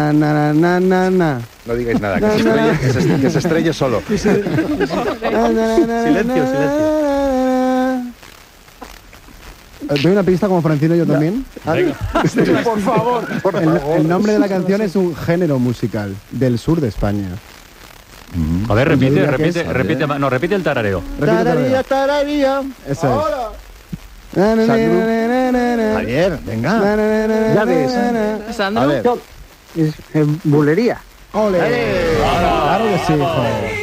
Na, na, na, na, na, na. No digáis nada, que se estrelle solo. Silencio. ¿Doy una pista como Francino yo también? Por favor. El nombre de la canción es un género musical del sur de España. A ver, repite el tarareo. Tararía. Eso es. Javier, venga. Ya ves. A ver. Es bulería. ¡Ole! Claro que sí, hijo.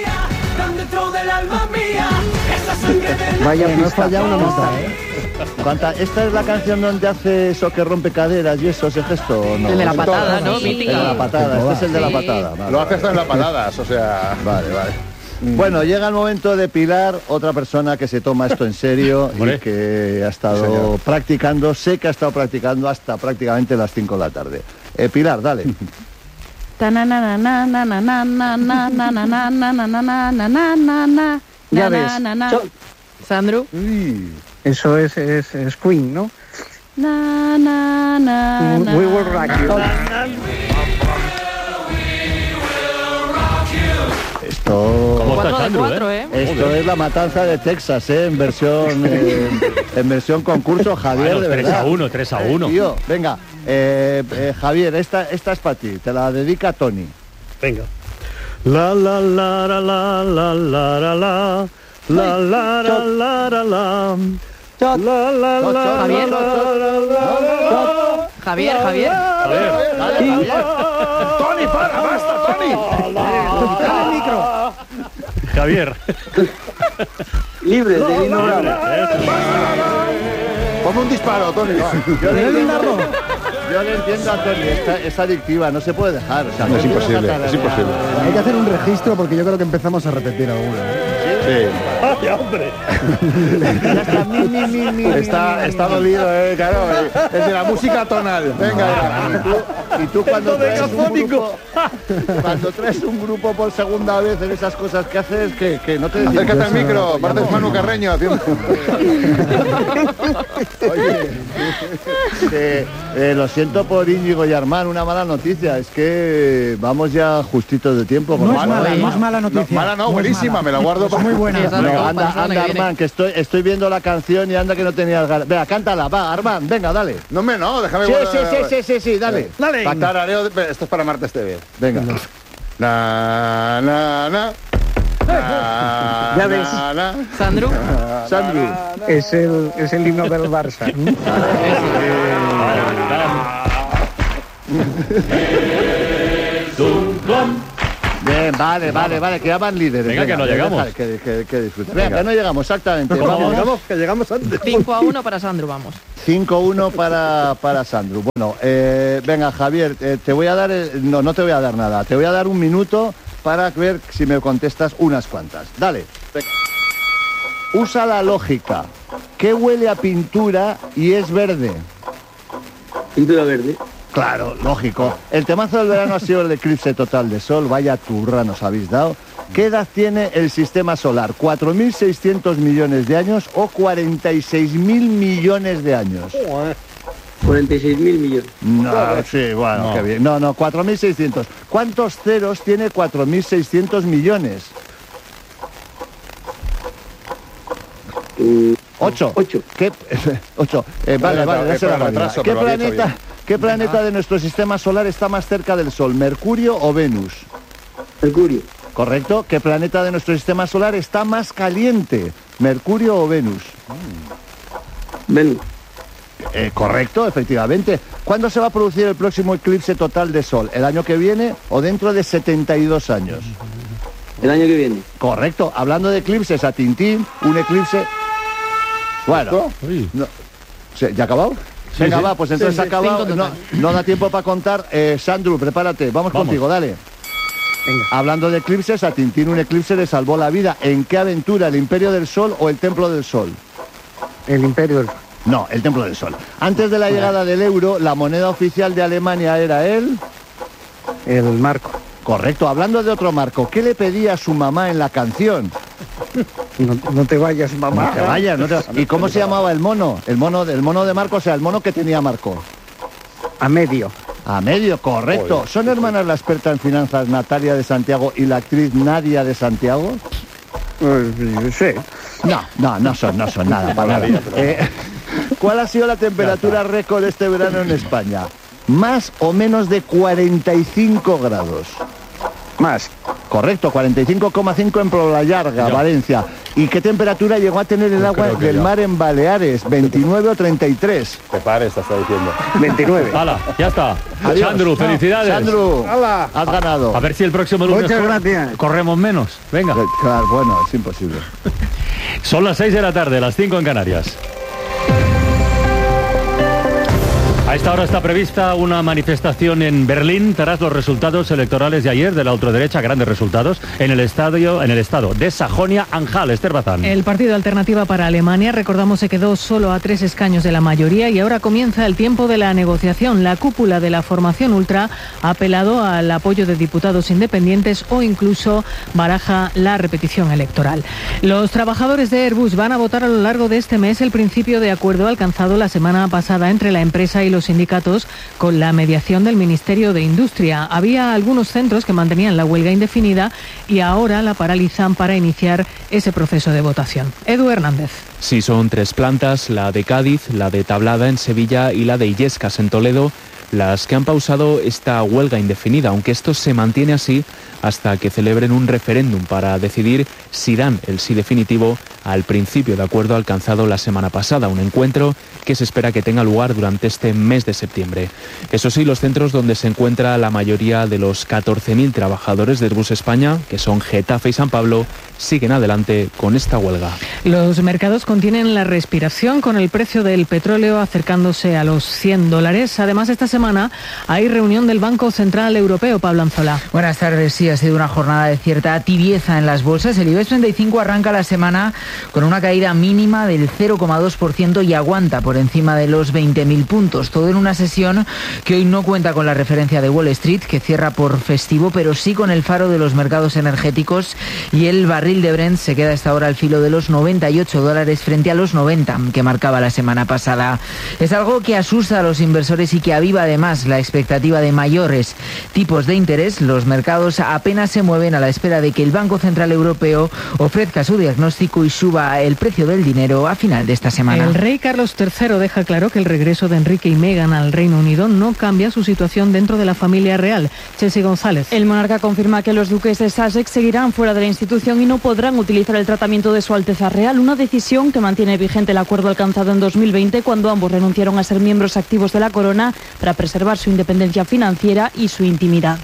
Vaya, no has fallado una nota, ¿Esta es la canción donde hace eso que rompe caderas y eso, ese gesto? ¿O no? El de la patada, ¿no? El de la patada, este es el de la patada. Vale, Lo hace hasta en las patadas, o sea... Vale. Bueno, llega el momento de Pilar, otra persona que se toma esto en serio y que ha estado practicando, sé que ha estado practicando hasta prácticamente las 5 de la tarde. Pilar, dale. Ya ves. Sandro. Eso es Queen, ¿no? We will rock you. Esto está Sandro, Esto es la matanza de Texas, en versión concurso, Javier, Bueno, de verdad. 3-1. Tío, venga, Javier, esta es para ti, te la dedica Tony. Venga. La la la la la la la la la la la la la la. Javier. Tony, para, basta, Tony. Quítale el micro. Javier. Libre de ignorar. Ponme un disparo, Tony. Yo le entiendo a Tony, es adictiva, no se puede dejar. O sea, No, es imposible. Hay que hacer un registro porque yo creo que empezamos a repetir alguna. Sí. ¡Ay, hombre! Está dolido, claro. Es de la música tonal. Venga. Y tú cuando traes un grupo por segunda vez en esas cosas que haces, que no te... Acércate al micro, pareces Manu Carreño haciendo... Oye, lo siento por Íñigo y Armán, una mala noticia, es que vamos ya justitos de tiempo. No es mala noticia. Mala no, buenísima, me la guardo para... Muy buena. Anda, Armán, que estoy viendo la canción y anda que no tenías ganas. Venga, cántala, va, Armán, venga, dale. No, déjame... Sí, dale. Patarareo, esto es para Martes TV. Venga. Na. Ya ves. Sandro. Es el himno del Barça. Bien, vale, que ya van líderes. Venga, que no llegamos. Que disfruten. Venga, que no llegamos, exactamente. Vamos. Que llegamos antes. 5-1 para Sandro, vamos. 5-1 para Sandro. Bueno, venga, Javier, te voy a dar... No te voy a dar nada. Te voy a dar un minuto para ver si me contestas unas cuantas. Dale. Venga. Usa la lógica. ¿Qué huele a pintura y es verde? Pintura verde. Claro, lógico. El temazo del verano ha sido el eclipse total de sol. Vaya turra nos habéis dado. ¿Qué edad tiene el sistema solar? ¿4.600 millones de años o 46.000 millones de años? 46.000 millones. No, sí, bueno, qué bien. No, 4.600. ¿Cuántos ceros tiene 4.600 millones? 8. 8. ¿Qué? 8. Vale, eso era retraso, ¿Qué planeta de nuestro sistema solar está más cerca del Sol? ¿Mercurio o Venus? Mercurio. Correcto. ¿Qué planeta de nuestro sistema solar está más caliente? ¿Mercurio o Venus? Venus. Correcto, efectivamente. ¿Cuándo se va a producir el próximo eclipse total de Sol? ¿El año que viene o dentro de 72 años? El año que viene. Correcto. Hablando de eclipses, a Tintín, un eclipse... Bueno, no. ¿Ya ha acabado? Venga, va, pues entonces ha acabado. No da tiempo para contar. Sandro, prepárate. Vamos contigo, dale. Venga. Hablando de eclipses, a Tintín un eclipse le salvó la vida. ¿En qué aventura? ¿El Imperio del Sol o el Templo del Sol? El Imperio del Sol. No, el Templo del Sol. Antes de la llegada del euro, la moneda oficial de Alemania era el marco. Correcto. Hablando de otro marco, ¿qué le pedía a su mamá en la canción? No te vayas, mamá. No te vayas, ¿Y cómo se llamaba el mono? El mono de Marco, o sea, el mono que tenía Marco. A medio. A medio, correcto. Joder. ¿Son hermanas la experta en finanzas Natalia de Santiago y la actriz Nadia de Santiago? Sí. No son nada, para nada. ¿Cuál ha sido la temperatura récord este verano en España? ¿Más o menos de 45 grados? Más. Correcto, 45,5 en Prolayarga, Valencia. ¿Y qué temperatura llegó a tener el agua creo que del yo. mar en Baleares? ¿29 o 33? Te pares, te está diciendo. 29. ¡Hala! Ya está. Adiós. Sandru, felicidades. Sandru, ¡Hala! has ganado. A ver si el próximo lunes Muchas gracias. corremos menos. Venga. Claro, bueno, es imposible. Son las 6 de la tarde, las 5 en Canarias. A esta hora está prevista una manifestación en Berlín tras los resultados electorales de ayer de la ultraderecha, grandes resultados, en el estado de Sajonia-Anhalt. Esther Bazán. El partido Alternativa para Alemania, recordamos, se quedó solo a 3 escaños de la mayoría y ahora comienza el tiempo de la negociación. La cúpula de la formación ultra ha apelado al apoyo de diputados independientes o incluso baraja la repetición electoral. Los trabajadores de Airbus van a votar a lo largo de este mes el principio de acuerdo alcanzado la semana pasada entre la empresa y los sindicatos con la mediación del Ministerio de Industria. Había algunos centros que mantenían la huelga indefinida y ahora la paralizan para iniciar ese proceso de votación. Edu Hernández. Sí, son 3 plantas, la de Cádiz, la de Tablada en Sevilla y la de Illescas en Toledo, las que han pausado esta huelga indefinida, aunque esto se mantiene así hasta que celebren un referéndum para decidir si dan el sí definitivo al principio de acuerdo alcanzado la semana pasada, un encuentro que se espera que tenga lugar durante este mes de septiembre. Eso sí, los centros donde se encuentra la mayoría de los 14.000 trabajadores de Airbus España, que son Getafe y San Pablo, siguen adelante con esta huelga. Los mercados contienen la respiración con el precio del petróleo acercándose a los $100. Además, esta semana hay reunión del Banco Central Europeo. Pablo Anzola. Buenas tardes. Sí, ha sido una jornada de cierta tibieza en las bolsas. El IBEX 35 arranca la semana con una caída mínima del 0,2% y aguanta por encima de los 20.000 puntos. Todo en una sesión que hoy no cuenta con la referencia de Wall Street, que cierra por festivo, pero sí con el faro de los mercados energéticos, y el barril de Brent se queda hasta ahora al filo de los $98 frente a los 90 que marcaba la semana pasada. Es algo que asusta a los inversores y que aviva además la expectativa de mayores tipos de interés. Los mercados apenas se mueven a la espera de que el Banco Central Europeo ofrezca su diagnóstico y suba el precio del dinero a final de esta semana. El rey Carlos III deja claro que el regreso de Enrique y Meghan al Reino Unido no cambia su situación dentro de la familia real. Chelsea González. El monarca confirma que los duques de Sussex seguirán fuera de la institución y no podrán utilizar el tratamiento de Su Alteza Real, una decisión que mantiene vigente el acuerdo alcanzado en 2020 cuando ambos renunciaron a ser miembros activos de la corona para preservar su independencia financiera y su intimidad.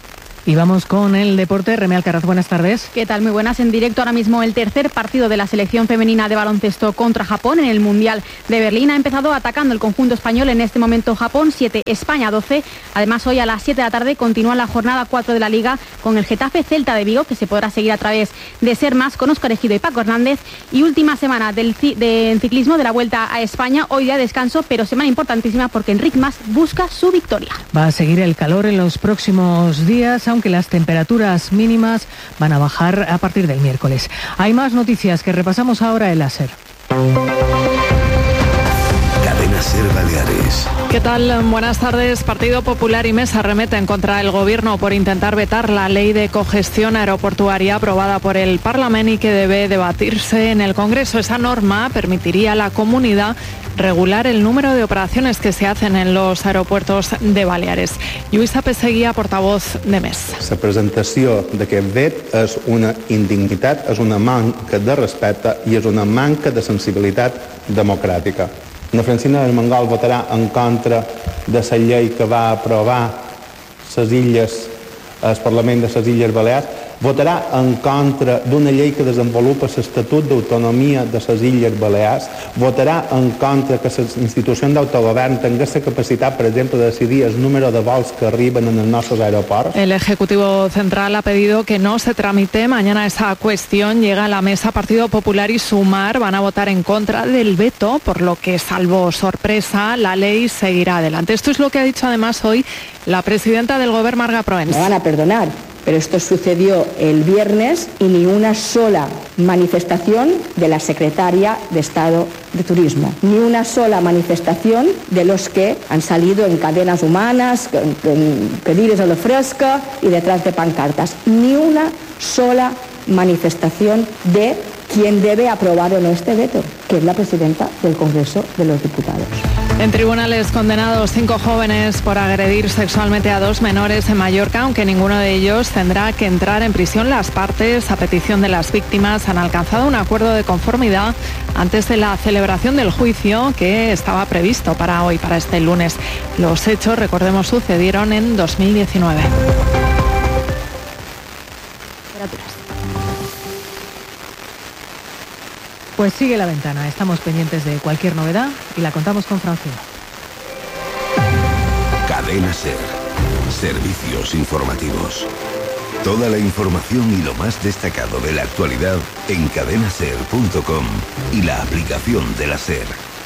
Y vamos con el deporte. Reme Alcaraz, buenas tardes. ¿Qué tal? Muy buenas. En directo ahora mismo el tercer partido de la selección femenina de baloncesto contra Japón en el Mundial de Berlín. Ha empezado atacando el conjunto español. En este momento Japón 7, España 12. Además hoy a las 7 de la tarde continúa la jornada 4 de la Liga con el Getafe Celta de Vigo, que se podrá seguir a través de Ser Más con Óscar Ejido y Paco Hernández. Y última semana del ciclismo de la Vuelta a España. Hoy día de descanso, pero semana importantísima porque Enric Mas busca su victoria. Va a seguir el calor en los próximos días, aunque las temperaturas mínimas van a bajar a partir del miércoles. Hay más noticias que repasamos ahora en la SER. Cadena SER Baleares. ¿Qué tal? Buenas tardes. Partido Popular y Mesa remeten contra el Gobierno por intentar vetar la ley de cogestión aeroportuaria aprobada por el Parlamento y que debe debatirse en el Congreso. Esa norma permitiría a la comunidad regular el número de operaciones que se hacen en los aeropuertos de Baleares. Lluïsa Pesseguia, portavoz de MES. La presentació d'aquest vet és una indignitat, és una manca de respecte i és una manca de sensibilitat democràtica. La Francina Armengol votarà en contra de la llei que va aprovar les illes, el Parlament de les Illes Balears, votarà en contra d'una llei que desenvolupa l'Estatut d'Autonomia de les Illes Balears, votarà en contra que les institucions d'autogovern tinguin la capacitat, per exemple, de decidir el número de vols que arriben en els nostres aeroports. El Ejecutivo Central ha pedido que no se tramite mañana esa cuestión. Llega a la mesa Partido Popular y Sumar. Van a votar en contra del veto, por lo que, salvo sorpresa, la ley seguirá adelante. Esto es lo que ha dicho además hoy la presidenta del Gobierno, Marga Proens. Me van a perdonar, Pero esto sucedió el viernes y ni una sola manifestación de la secretaria de Estado de Turismo, ni una sola manifestación de los que han salido en cadenas humanas, en cadires a la fresca y detrás de pancartas, ni una sola manifestación de quien debe aprobar o no este veto, que es la presidenta del Congreso de los Diputados. En tribunales condenados 5 jóvenes por agredir sexualmente a 2 menores en Mallorca, aunque ninguno de ellos tendrá que entrar en prisión. Las partes, a petición de las víctimas, han alcanzado un acuerdo de conformidad antes de la celebración del juicio que estaba previsto para hoy, para este lunes. Los hechos, recordemos, sucedieron en 2019. Pues sigue La Ventana, estamos pendientes de cualquier novedad y la contamos con Francino. Cadena SER. Servicios informativos. Toda la información y lo más destacado de la actualidad en cadenaser.com y la aplicación de la SER.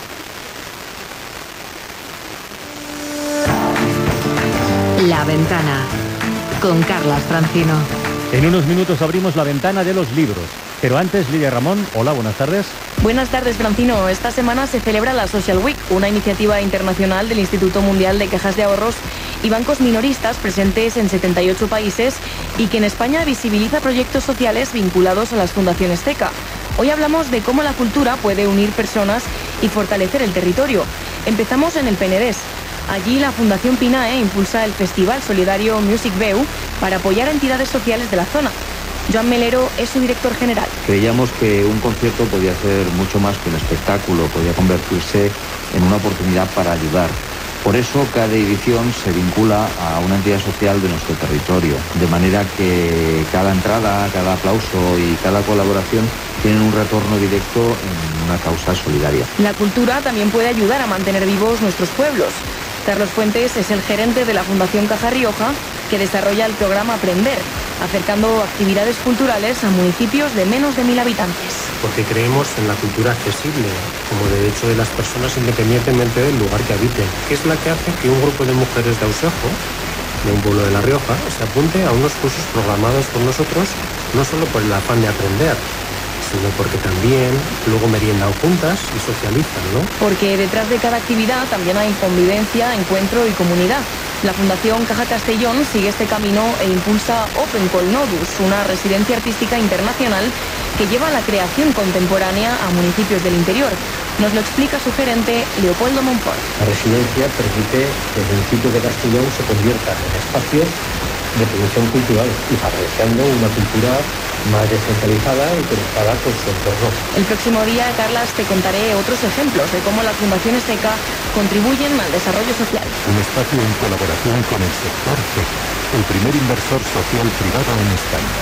La Ventana, con Carlas Francino. En unos minutos abrimos la ventana de los libros. Pero antes, Lidia Ramón, hola, buenas tardes. Buenas tardes, Francino. Esta semana se celebra la Social Week, una iniciativa internacional del Instituto Mundial de Cajas de Ahorros y bancos minoristas presentes en 78 países y que en España visibiliza proyectos sociales vinculados a las fundaciones CECA. Hoy hablamos de cómo la cultura puede unir personas y fortalecer el territorio. Empezamos en el Penedés. Allí la Fundación Pinae impulsa el Festival Solidario Music Veu para apoyar a entidades sociales de la zona. Joan Melero es su director general. Creíamos que un concierto podía ser mucho más que un espectáculo, podía convertirse en una oportunidad para ayudar. Por eso cada edición se vincula a una entidad social de nuestro territorio, de manera que cada entrada, cada aplauso y cada colaboración tienen un retorno directo en una causa solidaria. La cultura también puede ayudar a mantener vivos nuestros pueblos. Carlos Fuentes es el gerente de la Fundación Caja Rioja, que desarrolla el programa Aprender, acercando actividades culturales a municipios de menos de 1000 habitantes. Porque creemos en la cultura accesible, como derecho de las personas independientemente del lugar que habiten, que es la que hace que un grupo de mujeres de Ausejo, de un pueblo de La Rioja, se apunte a unos cursos programados por nosotros, no solo por el afán de aprender, sino porque también luego meriendan juntas y socializan, ¿no? Porque detrás de cada actividad también hay convivencia, encuentro y comunidad. La Fundación Caja Castellón sigue este camino e impulsa Open Call Nodus, una residencia artística internacional que lleva la creación contemporánea a municipios del interior. Nos lo explica su gerente, Leopoldo Monfort. La residencia permite que el municipio de Castellón se convierta en espacios de producción cultural y favoeciendo una cultura más descentralizada y conectada con su entorno. El próximo día, Carlas, te contaré otros ejemplos de cómo las fundaciones CECA contribuyen al desarrollo social. Un espacio en colaboración con el sector CECA, el primer inversor social privado en España.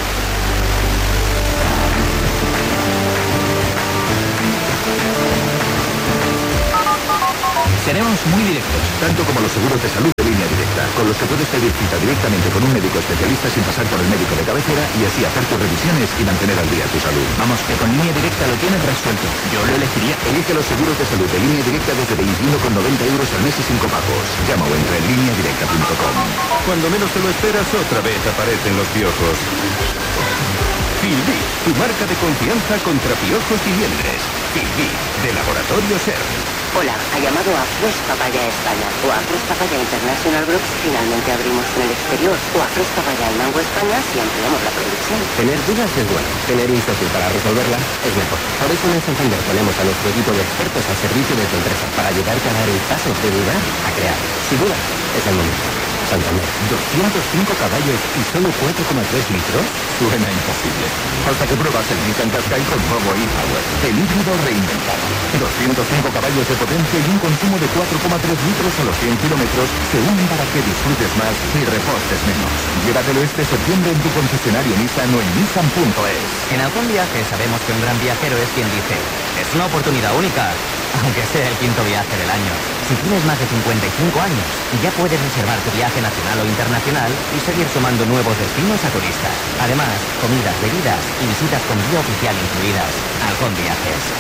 Seremos muy directos. Tanto como los seguros de salud de Línea Directa, con los que puedes pedir cita directamente con un médico especialista sin pasar por el médico de cabecera y así hacer tus revisiones y mantener al día tu salud. Vamos, que con Línea Directa lo tienes resuelto. Yo lo elegiría. Elige los seguros de salud de Línea Directa desde 21,90 euros al mes y sin copagos. Llama o entra en lineadirecta.com. Cuando menos te lo esperas, otra vez aparecen los piojos. Filbí, tu marca de confianza contra piojos y liendres. Filbí, de Laboratorio SER. Hola, ha llamado a Fresh Papaya España o a Fresh Papaya International Group si finalmente abrimos en el exterior o a Fresh Papaya y Mango España si ampliamos la producción. Tener dudas es bueno, tener un socio para resolverlas es mejor. Por eso en Santander ponemos a nuestro equipo de expertos al servicio de tu empresa para ayudarte a dar el paso de dudar a crear. Sin duda, es el momento. Santander, 205 caballos y solo 4,3 litros. Suena imposible. Hasta que pruebas el Nissan Qashqai con nuevo e-Power. El híbrido reinventado. 205 caballos de potencia y un consumo de 4,3 litros a los 100 kilómetros se unen para que disfrutes más y repostes menos. Llévatelo este septiembre en tu concesionario Nissan o en Nissan.es. En Halcón Viajes sabemos que un gran viajero es quien dice: es una oportunidad única, aunque sea el 5º viaje del año. Si tienes más de 55 años, ya puedes reservar tu viaje nacional o internacional y seguir sumando nuevos destinos a turistas. Además, comidas, bebidas y visitas con guía oficial incluidas. Halcón Viajes.